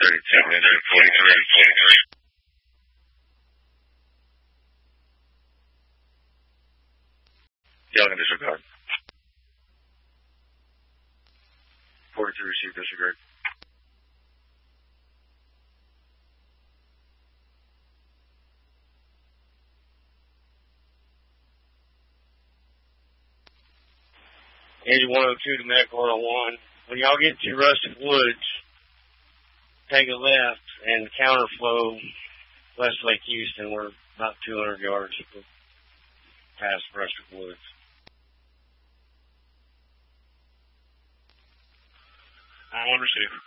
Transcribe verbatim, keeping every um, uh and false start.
thirty-two, forty-three, forty-three. Young and disregard. forty-three received, disregard. Engine one oh two to Medical one oh one. When y'all get to Rustic Woods, take a left and counterflow west Lake Houston. We're about two hundred yards past Rustic Woods. I want to receive.